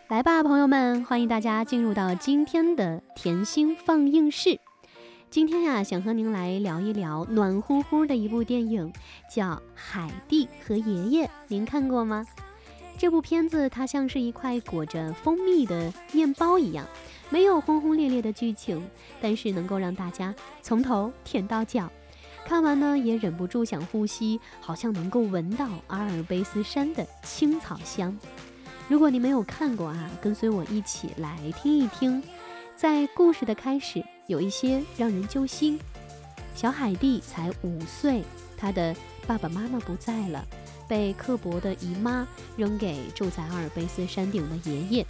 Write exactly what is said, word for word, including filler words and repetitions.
来吧，朋友们，欢迎大家进入到今天的甜心放映室。今天呀，想和您来聊一聊暖乎乎的一部电影，叫《海蒂和爷爷》，您看过吗？这部片子它像是一块裹着蜂蜜的面包一样，没有轰轰烈烈的剧情，但是能够让大家从头舔到脚。看完呢，也忍不住想呼吸，好像能够闻到阿尔卑斯山的青草香。如果你没有看过啊，跟随我一起来听一听。在故事的开始，有一些让人揪心。小海蒂才五岁，她的爸爸妈妈不在了，被刻薄的姨妈扔给住在阿尔卑斯山顶的爷爷。